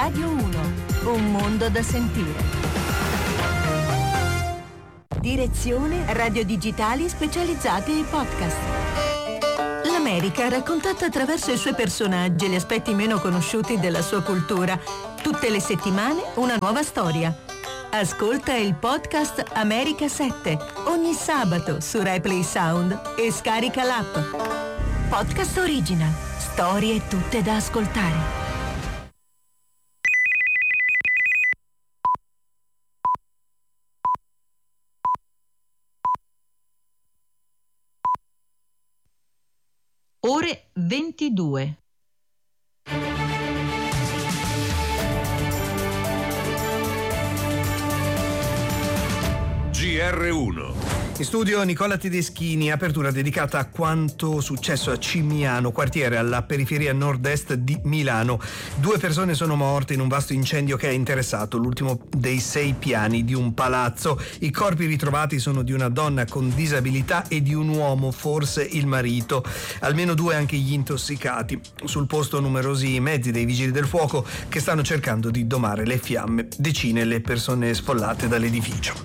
Radio 1, un mondo da sentire. Direzione Radio Digitali specializzati ai podcast. L'America raccontata attraverso i suoi personaggi e gli aspetti meno conosciuti della sua cultura. Tutte le settimane una nuova storia. Ascolta il podcast America 7 ogni sabato su Replay Sound e scarica l'app. Podcast Original. Storie tutte da ascoltare. Ore 22. GR1. In studio Nicola Tedeschini, apertura dedicata a quanto successo a Cimiano, quartiere alla periferia nord-est di Milano. 2 persone sono morte in un vasto incendio che ha interessato l'ultimo dei 6 piani di un palazzo. I corpi ritrovati sono di una donna con disabilità e di un uomo, forse il marito. Almeno 2 anche gli intossicati. Sul posto numerosi mezzi dei vigili del fuoco che stanno cercando di domare le fiamme. Decine le persone sfollate dall'edificio.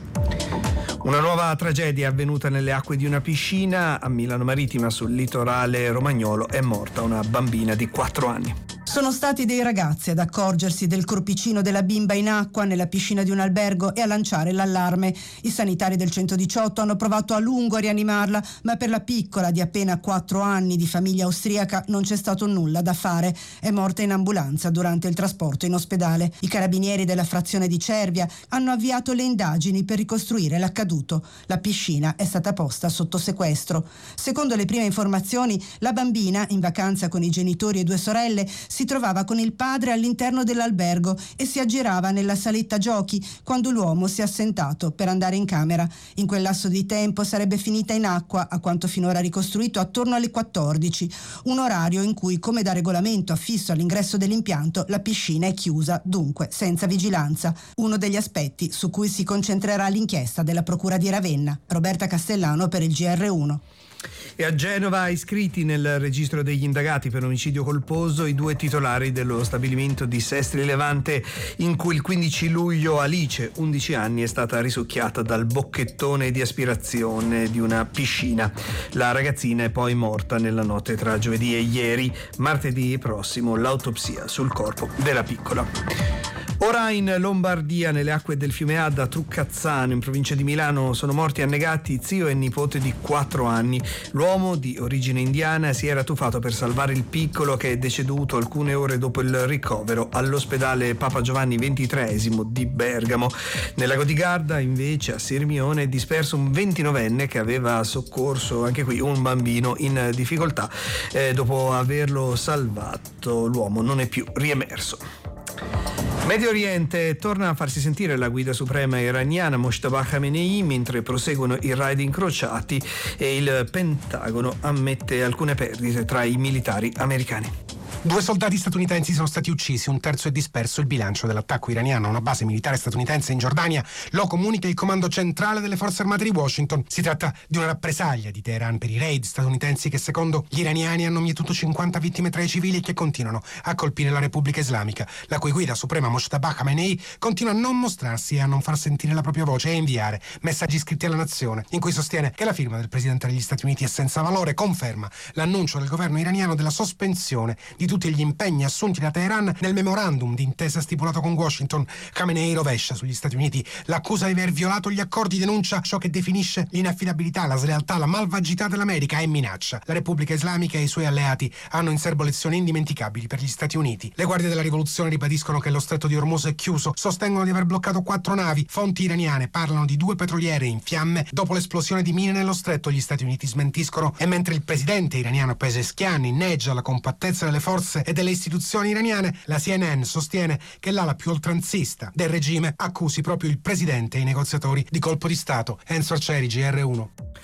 Una nuova tragedia è avvenuta nelle acque di una piscina a Milano Marittima, sul litorale romagnolo. È morta una bambina di 4 anni. Sono stati dei ragazzi ad accorgersi del corpicino della bimba in acqua nella piscina di un albergo e a lanciare l'allarme. I sanitari del 118 hanno provato a lungo a rianimarla, ma per la piccola di appena 4 anni di famiglia austriaca non c'è stato nulla da fare. È morta in ambulanza durante il trasporto in ospedale. I carabinieri della frazione di Cervia hanno avviato le indagini per ricostruire l'accaduto. La piscina è stata posta sotto sequestro. Secondo le prime informazioni, la bambina, in vacanza con i genitori e 2 sorelle, si trovava con il padre all'interno dell'albergo e si aggirava nella saletta giochi quando l'uomo si è assentato per andare in camera. In quel lasso di tempo sarebbe finita in acqua, a quanto finora ricostruito, attorno alle 14, un orario in cui, come da regolamento affisso all'ingresso dell'impianto, la piscina è chiusa, dunque senza vigilanza. Uno degli aspetti su cui si concentrerà l'inchiesta della Procura di Ravenna. Roberta Castellano per il GR1. E a Genova iscritti nel registro degli indagati per omicidio colposo i 2 titolari dello stabilimento di Sestri Levante in cui il 15 luglio Alice, 11 anni, è stata risucchiata dal bocchettone di aspirazione di una piscina. La ragazzina è poi morta nella notte tra giovedì e ieri. Martedì prossimo l'autopsia sul corpo della piccola. Ora in Lombardia, nelle acque del fiume Adda a Truccazzano, in provincia di Milano, sono morti annegati zio e nipote di 4 anni. L'uomo, di origine indiana, si era tuffato per salvare il piccolo, che è deceduto alcune ore dopo il ricovero all'ospedale Papa Giovanni XXIII di Bergamo. Nel lago di Garda, invece, a Sirmione, è disperso un 29enne che aveva soccorso anche qui un bambino in difficoltà. Dopo averlo salvato, l'uomo non è più riemerso. Medio Oriente, torna a farsi sentire la guida suprema iraniana Mojtaba Khamenei mentre proseguono i raid incrociati e il Pentagono ammette alcune perdite tra i militari americani. 2 soldati statunitensi sono stati uccisi, un terzo è disperso. Il bilancio dell'attacco iraniano a una base militare statunitense in Giordania lo comunica il comando centrale delle forze armate di Washington. Si tratta di una rappresaglia di Teheran per i raid statunitensi che secondo gli iraniani hanno mietuto 50 vittime tra i civili e che continuano a colpire la Repubblica Islamica, la cui guida suprema Mojtaba Khamenei continua a non mostrarsi e a non far sentire la propria voce e a inviare messaggi scritti alla nazione in cui sostiene che la firma del presidente degli Stati Uniti è senza valore. Conferma l'annuncio del governo iraniano della sospensione di tutti gli impegni assunti da Teheran nel memorandum di intesa stipulato con Washington. Khamenei rovescia sugli Stati Uniti l'accusa di aver violato gli accordi, denuncia ciò che definisce l'inaffidabilità, la slealtà, la malvagità dell'America e minaccia la Repubblica Islamica e i suoi alleati. Hanno in serbo lezioni indimenticabili per gli Stati Uniti. Le guardie della rivoluzione ribadiscono che lo stretto di Ormuz è chiuso, sostengono di aver bloccato 4 navi. Fonti iraniane parlano di 2 petroliere in fiamme dopo l'esplosione di mine nello stretto. Gli Stati Uniti smentiscono, e mentre il presidente iraniano Pezeshkian inneggia la compattezza delle forze e delle istituzioni iraniane, la CNN sostiene che l'ala più oltranzista del regime accusi proprio il presidente e i negoziatori di colpo di Stato. Enzo Arcieri, GR1.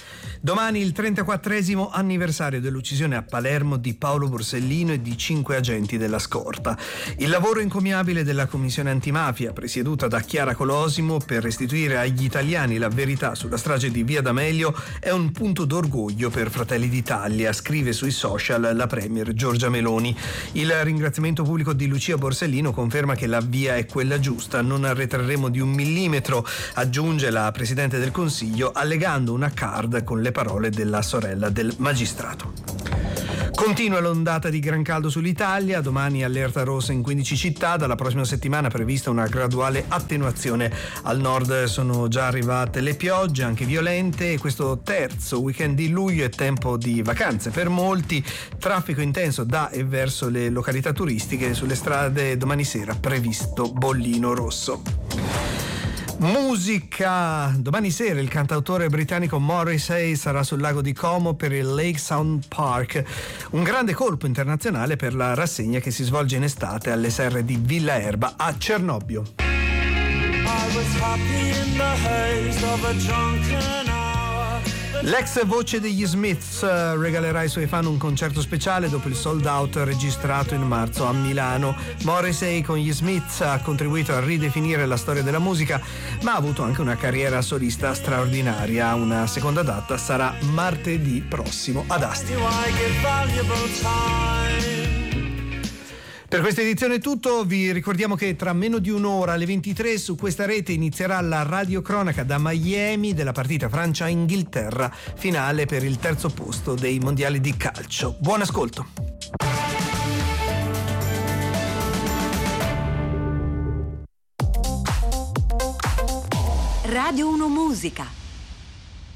Domani il 34esimo anniversario dell'uccisione a Palermo di Paolo Borsellino e di 5 agenti della scorta. Il lavoro encomiabile della Commissione Antimafia, presieduta da Chiara Colosimo, per restituire agli italiani la verità sulla strage di Via D'Amelio è un punto d'orgoglio per Fratelli d'Italia, scrive sui social la premier Giorgia Meloni. Il ringraziamento pubblico di Lucia Borsellino conferma che la via è quella giusta, non arretreremo di 1 millimetro, aggiunge la Presidente del Consiglio, allegando una card con le parole della sorella del magistrato. Continua l'ondata di gran caldo sull'Italia, domani allerta rossa in 15 città, dalla prossima settimana è prevista una graduale attenuazione. Al nord sono già arrivate le piogge, anche violente, e questo terzo weekend di luglio è tempo di vacanze per molti, traffico intenso da e verso le località turistiche, sulle strade domani sera previsto bollino rosso. Musica. Domani sera il cantautore britannico Morrissey sarà sul lago di Como per il Lake Sound Park, un grande colpo internazionale per la rassegna che si svolge in estate alle serre di Villa Erba a Cernobbio. L'ex voce degli Smiths regalerà ai suoi fan un concerto speciale dopo il sold out registrato in marzo a Milano. Morrissey con gli Smiths ha contribuito a ridefinire la storia della musica, ma ha avuto anche una carriera solista straordinaria. Una seconda data sarà martedì prossimo ad Asti. Per questa edizione è tutto, vi ricordiamo che tra meno di un'ora alle 23 su questa rete inizierà la radiocronaca da Miami della partita Francia-Inghilterra, finale per il terzo posto dei mondiali di calcio. Buon ascolto! Radio 1 Musica.